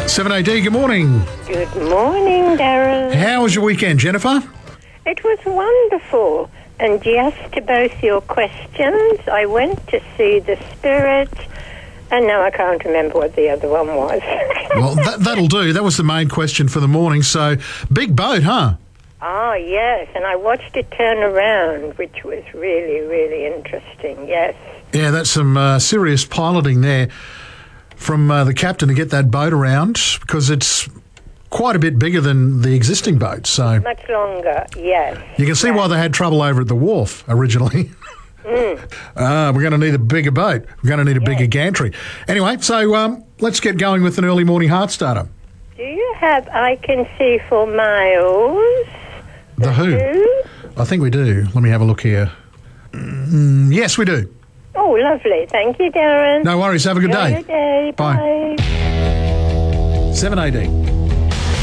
7AD, good morning. Good morning, Darren. How was your weekend, Jennifer? It was wonderful. And yes to both your questions, I went to see The Spirit, and now I can't remember what the other one was. Well, that'll do. That was the main question for the morning. So, big boat, huh? Ah, yes, and I watched it turn around, which was really, really interesting, yes. Yeah, that's some serious piloting there from the captain to get that boat around, because it's quite a bit bigger than the existing boat. So much longer, yes. You can see why they had trouble over at the wharf originally. We're going to need a bigger boat. We're going to need a bigger gantry. Anyway, so let's get going with an early morning heart starter. Do you have I Can See for Miles? The Who? I think we do. Let me have a look here. Yes, we do. Oh, lovely. Thank you, Darren. No worries. Have a good day. Have a good day. Bye. 7AD.